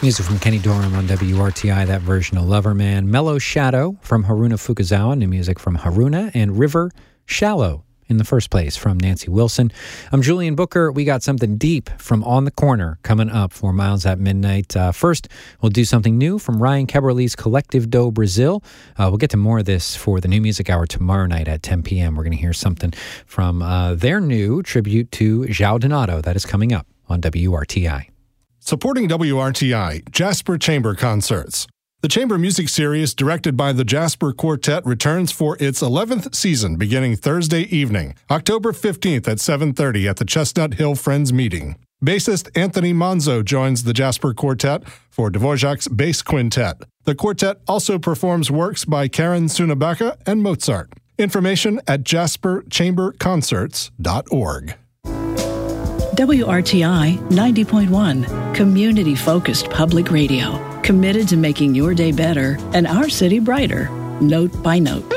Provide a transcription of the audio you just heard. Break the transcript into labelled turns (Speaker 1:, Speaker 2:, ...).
Speaker 1: Music from Kenny Dorham on WRTI, that version of Loverman. Mellow Shadow from Haruna Fukuzawa, new music from Haruna. And River Shallow in the first place from Nancy Wilson. I'm Julian Booker. We got something deep from On the Corner coming up for Miles at Midnight. First, we'll do something new from Ryan Keberle's Collective do Brasil. We'll get to more of this for the New Music Hour tomorrow night at 10 p.m. We're going to hear something from their new tribute to João Donato. That is coming up on WRTI.
Speaker 2: Supporting WRTI, Jasper Chamber Concerts. The chamber music series, directed by the Jasper Quartet, returns for its 11th season beginning Thursday evening, October 15th at 7:30 at the Chestnut Hill Friends Meeting. Bassist Anthony Monzo joins the Jasper Quartet for Dvorak's Bass Quintet. The quartet also performs works by Karen Sunabaka and Mozart. Information at jasperchamberconcerts.org.
Speaker 3: WRTI 90.1, community-focused public radio, committed to making your day better and our city brighter, note by note.